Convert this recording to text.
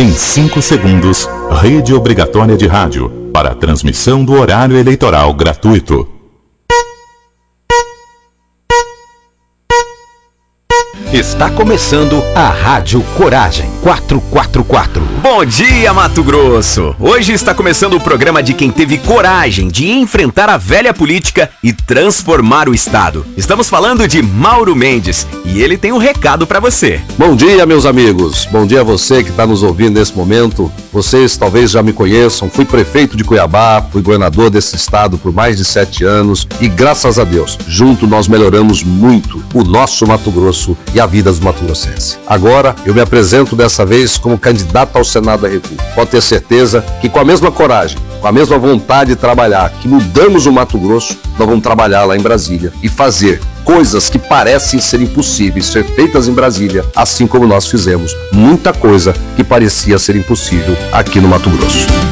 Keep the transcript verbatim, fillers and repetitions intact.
Em cinco segundos, rede obrigatória de rádio para a transmissão do horário eleitoral gratuito. Está começando a Rádio Coragem quatrocentos e quarenta e quatro. Bom dia, Mato Grosso! Hoje está começando o programa de quem teve coragem de enfrentar a velha política e transformar o Estado. Estamos falando de Mauro Mendes e ele tem um recado para você. Bom dia, meus amigos. Bom dia a você que está nos ouvindo nesse momento. Vocês talvez já me conheçam. Fui prefeito de Cuiabá, fui governador desse estado por mais de sete anos e, graças a Deus, junto nós melhoramos muito o nosso Mato Grosso e a vida dos mato-grossenses. Agora, eu me apresento dessa vez como candidato ao Senado da República. Pode ter certeza que com a mesma coragem, com a mesma vontade de trabalhar, que mudamos o Mato Grosso, nós vamos trabalhar lá em Brasília e fazer coisas que parecem ser impossíveis ser feitas em Brasília, assim como nós fizemos muita coisa que parecia ser impossível aqui no Mato Grosso.